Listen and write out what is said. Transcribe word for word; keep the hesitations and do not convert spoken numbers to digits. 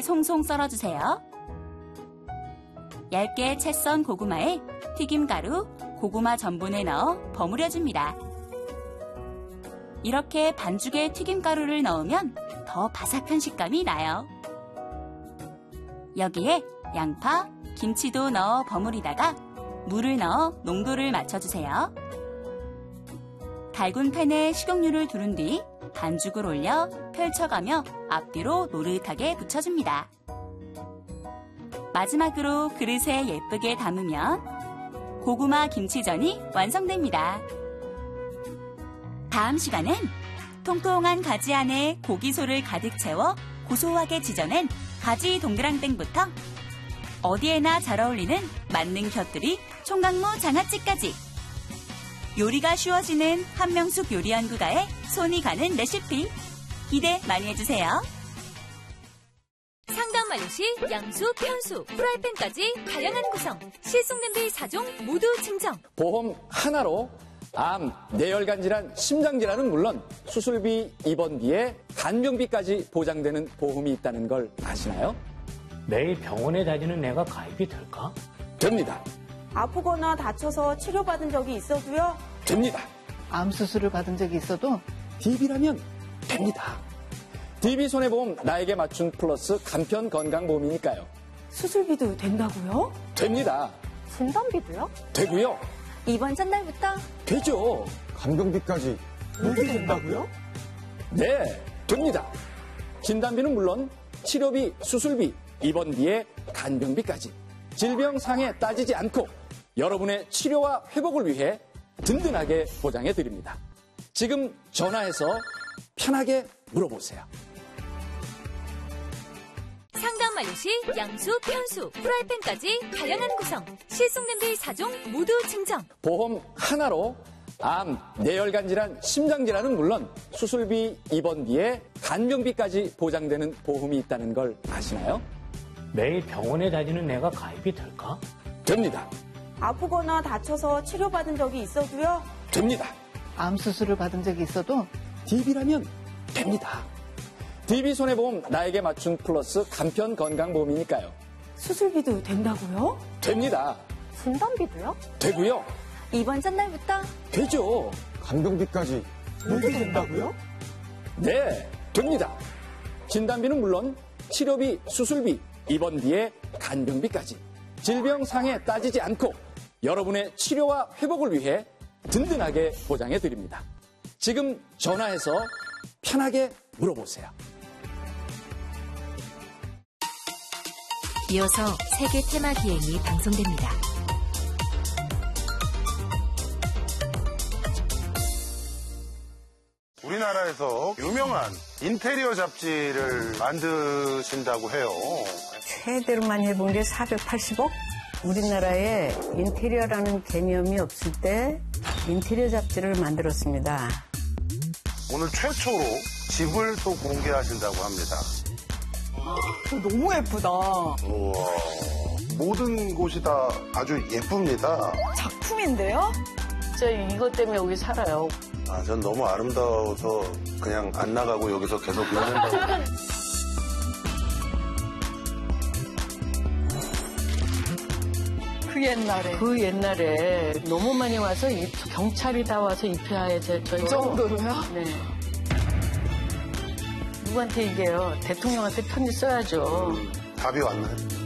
송송 썰어주세요. 얇게 채 썬 고구마에 튀김가루, 고구마 전분을 넣어 버무려줍니다. 이렇게 반죽에 튀김가루를 넣으면 더 바삭한 식감이 나요. 여기에 양파, 김치도 넣어 버무리다가 물을 넣어 농도를 맞춰주세요. 달군 팬에 식용유를 두른 뒤 반죽을 올려 펼쳐가며 앞뒤로 노릇하게 붙여줍니다. 마지막으로 그릇에 예쁘게 담으면 고구마 김치전이 완성됩니다. 다음 시간엔 통통한 가지 안에 고기소를 가득 채워 고소하게 지져낸 가지 동그랑땡부터 어디에나 잘 어울리는 만능 곁들이 총각무 장아찌까지 요리가 쉬워지는 한명숙 요리연구가의 손이 가는 레시피 기대 많이 해주세요. 상담 완료 시 양수, 편수, 프라이팬까지 다양한 구성 실속냄비 사 종 모두 증정. 보험 하나로 암, 뇌혈관 질환, 심장 질환은 물론 수술비, 입원비에 간병비까지 보장되는 보험이 있다는 걸 아시나요? 매일 병원에 다니는 내가 가입이 될까? 됩니다. 아프거나 다쳐서 치료받은 적이 있어도요? 됩니다. 암 수술을 받은 적이 있어도 디비라면 됩니다. 디비손해보험 나에게 맞춘 플러스 간편 건강보험이니까요. 수술비도 된다고요? 됩니다. 진단비도요? 되고요. 이번 첫날부터? 되죠. 간병비까지 모두 된다고요? 네, 됩니다. 진단비는 물론 치료비, 수술비, 입원비에 간병비까지 질병상에 따지지 않고 여러분의 치료와 회복을 위해 든든하게 보장해드립니다. 지금 전화해서 편하게 물어보세요. 상담 완료 시 양수, 편수, 프라이팬까지 다양한 구성 실속냄비 사 종 모두 증정. 보험 하나로 암, 뇌혈관 질환, 심장 질환은 물론 수술비, 입원비에 간병비까지 보장되는 보험이 있다는 걸 아시나요? 매일 병원에 다니는 내가 가입이 될까? 됩니다. 아프거나 다쳐서 치료받은 적이 있어도요? 됩니다. 암 수술을 받은 적이 있어도 디비라면 됩니다. 디비손해보험 나에게 맞춘 플러스 간편 건강보험이니까요. 수술비도 된다고요? 됩니다. 진단비도요? 되고요. 이번 첫날부터? 되죠. 간병비까지 모두 된다고요? 네, 됩니다. 진단비는 물론 치료비, 수술비, 입원비에 간병비까지 질병상에 따지지 않고 여러분의 치료와 회복을 위해 든든하게 보장해드립니다. 지금 전화해서 편하게 물어보세요. 이어서 세계 테마 기행이 방송됩니다. 우리나라에서 유명한 인테리어 잡지를 만드신다고 해요. 최대로만 해본 게 사백팔십억? 우리나라에 인테리어라는 개념이 없을 때 인테리어 잡지를 만들었습니다. 오늘 최초로 집을 또 공개하신다고 합니다. 너무 예쁘다. 우와, 모든 곳이 다 아주 예쁩니다. 작품인데요? 저 이것 때문에 여기 살아요. 아, 전 너무 아름다워서 그냥 안 나가고 여기서 계속 있는다고. 그 옛날에. 그 옛날에 너무 많이 와서 입- 경찰이 다 와서 입회하에 저희 그 정도로요? 네. 누구한테 이게요? 대통령한테 편지 써야죠. 답이 왔나요?